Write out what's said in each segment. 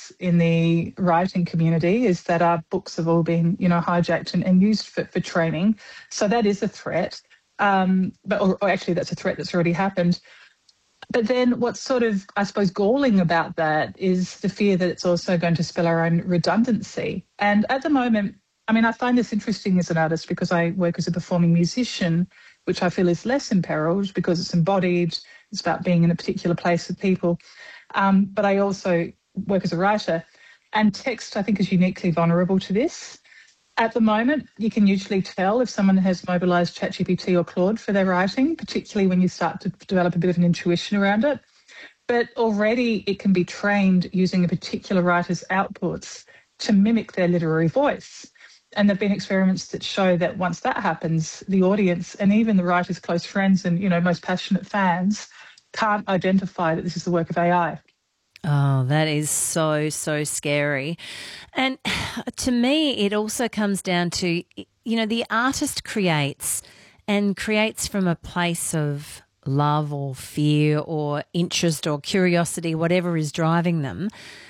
threats in the writing community is that our books have all been, hijacked and used for training. So that is a threat. Or actually, that's a threat that's already happened. But then what's sort of, I suppose, galling about that is the fear that it's also going to spell our own redundancy. And at the moment, I find this interesting as an artist because I work as a performing musician, which I feel is less imperiled because it's embodied, it's about being in a particular place with people. But I also work as a writer. And text, I think, is uniquely vulnerable to this. At the moment, you can usually tell if someone has mobilised ChatGPT or Claude for their writing, particularly when you start to develop a bit of an intuition around it. But already it can be trained using a particular writer's outputs to mimic their literary voice. And there have been experiments that show that once that happens, the audience and even the writer's close friends and, most passionate fans can't identify that this is the work of AI. Oh, that is so, so scary. And to me, it also comes down to, the artist creates from a place of love or fear or interest or curiosity, whatever is driving them.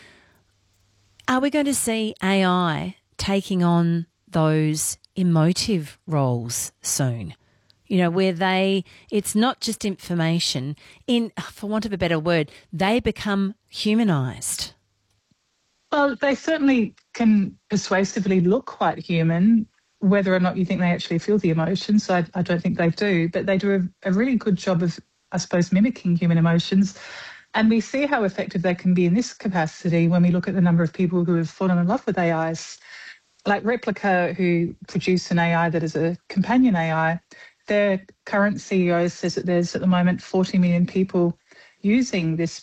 Are we going to see AI taking on those emotive roles soon? Where it's not just information, for want of a better word, they become humanised. Well, they certainly can persuasively look quite human, whether or not you think they actually feel the emotions. I don't think they do, but they do a really good job of, I suppose, mimicking human emotions. And we see how effective they can be in this capacity when we look at the number of people who have fallen in love with AIs. Like Replica, who produce an AI that is a companion AI, their current CEO says that there's at the moment 40 million people using these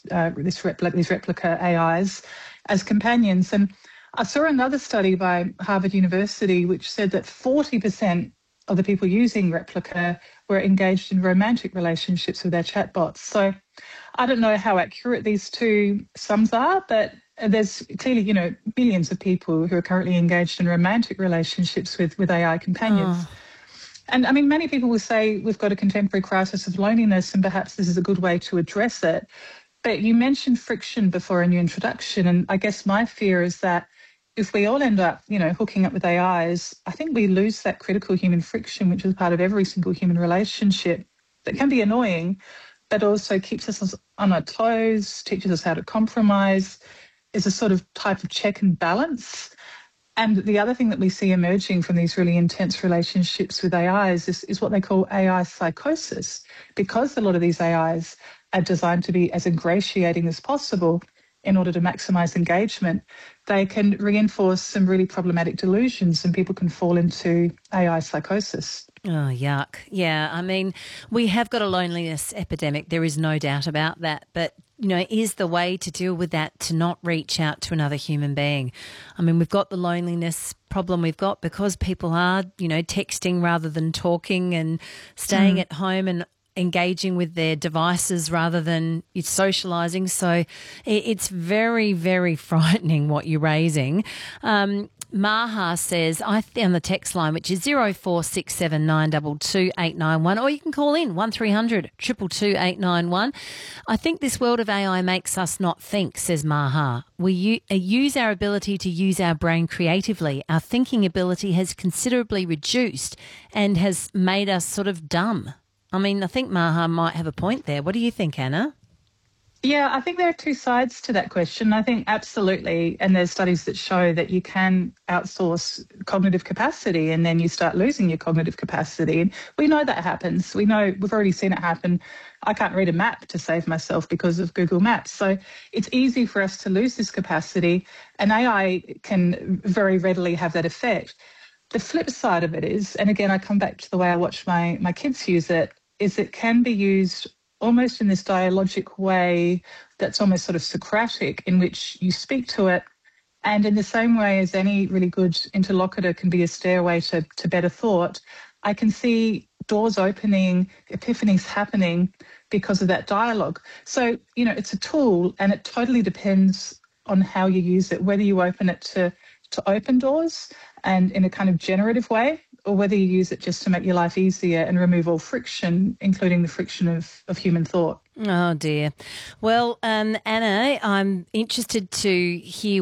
replica AIs as companions. And I saw another study by Harvard University which said that 40% of the people using Replica were engaged in romantic relationships with their chatbots. So I don't know how accurate these two sums are, but there's clearly, millions of people who are currently engaged in romantic relationships with AI companions. Oh. And many people will say we've got a contemporary crisis of loneliness and perhaps this is a good way to address it. But you mentioned friction before in your introduction. And I guess my fear is that if we all end up, hooking up with AIs, I think we lose that critical human friction, which is part of every single human relationship that can be annoying, but also keeps us on our toes, teaches us how to compromise, is a sort of type of check and balance. And the other thing that we see emerging from these really intense relationships with AIs is what they call AI psychosis. Because a lot of these AIs are designed to be as ingratiating as possible in order to maximise engagement, they can reinforce some really problematic delusions and people can fall into AI psychosis. Oh, yuck. Yeah, we have got a loneliness epidemic. There is no doubt about that. But, is the way to deal with that to not reach out to another human being? We've got the loneliness problem we've got because people are, texting rather than talking and staying at home and engaging with their devices rather than socialising. So it's very, very frightening what you're raising. Maha says, on the text line, which is 0467922891, or you can call in 1300 222 891. I think this world of AI makes us not think, says Maha. We use our ability to use our brain creatively. Our thinking ability has considerably reduced and has made us sort of dumb. I think Maha might have a point there. What do you think, Anna? Yeah, I think there are two sides to that question. I think absolutely, and there's studies that show that you can outsource cognitive capacity and then you start losing your cognitive capacity. And we know that happens. We've already seen it happen. I can't read a map to save myself because of Google Maps. So it's easy for us to lose this capacity, and AI can very readily have that effect. The flip side of it is, and again, I come back to the way I watch my kids use it, is it can be used almost in this dialogic way that's almost sort of Socratic, in which you speak to it, and in the same way as any really good interlocutor can be a stairway to better thought, I can see doors opening, epiphanies happening because of that dialogue. So, it's a tool and it totally depends on how you use it, whether you open it to open doors and in a kind of generative way, or whether you use it just to make your life easier and remove all friction, including the friction of human thought. Oh, dear. Well, Anna, I'm interested to hear